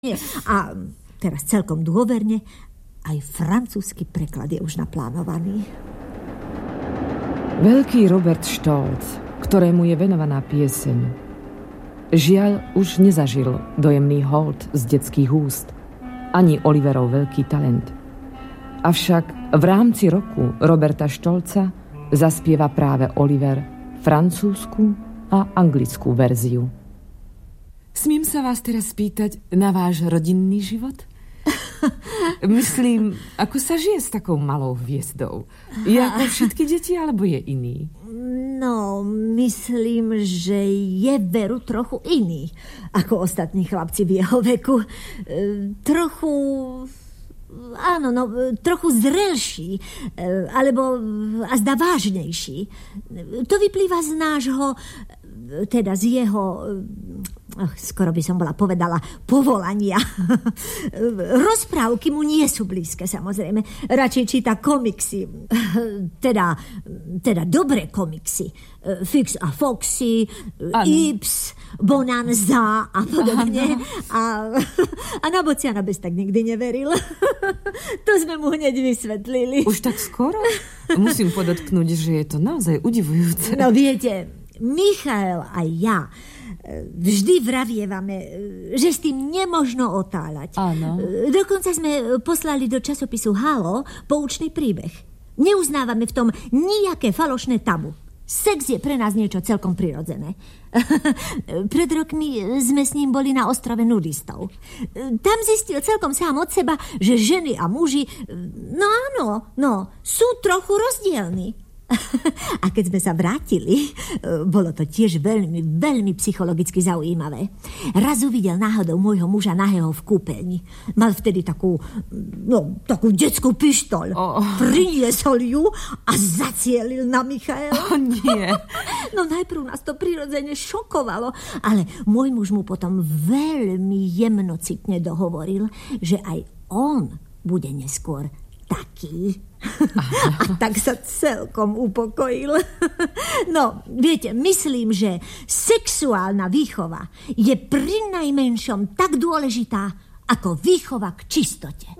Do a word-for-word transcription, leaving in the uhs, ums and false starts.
A teraz celkom dôverne, aj francúzsky preklad je už naplánovaný. Veľký Robert Stolz, ktorému je venovaná pieseň, žiaľ už nezažil dojemný hold z detských úst, ani Oliverov veľký talent. Avšak v rámci roku Roberta Stolza zaspieva práve Oliver francúzsku a anglickú verziu. Smiem sa vás teraz spýtať na váš rodinný život? Myslím, ako sa žije s takou malou hviezdou? Je ako všetky deti, alebo je iný? No, myslím, že je veru trochu iný ako ostatní chlapci v jeho veku. E, trochu... Áno, no, trochu zrelší, e, alebo a zdá vážnejší. To vyplýva z nášho, teda z jeho... Ach, skoro by som bola povedala povolania. Rozprávky mu nie sú blízke, samozrejme. Radšej číta komiksy. Teda, teda dobré komiksy. Fix a Foxy, ano. Ips, Bonanza a podobne. A, a na Bociana bez tak nikdy neveril. To sme mu hneď vysvetlili. Už tak skoro? Musím podotknúť, že je to naozaj udivujúce. No viete, Michael a ja vždy vravievame, že s tým nemožno otáľať. Áno. Dokonca sme poslali do časopisu Halo poučný príbeh. Neuznávame v tom nijaké falošné tabu. Sex je pre nás niečo celkom prirodzené. Pred rokmi sme s ním boli na ostrove nudistov. Tam zistil celkom sám od seba, že ženy a muži, no áno, no, sú trochu rozdielni. A keď sme sa vrátili, bolo to tiež veľmi, veľmi psychologicky zaujímavé. Raz uvidel náhodou môjho muža nahého v kúpeľni. Mal vtedy takú, no, takú detskú pištoľ. Oh. Priniesol ju a zacielil na Michaela. Oh, nie. No najprv nás to prirodzene šokovalo, ale môj muž mu potom veľmi jemnocitne dohovoril, že aj on bude neskôr taký. A tak sa celkom upokojil. No, viete, myslím, že sexuálna výchova je prinajmenšom tak dôležitá ako výchova k čistote.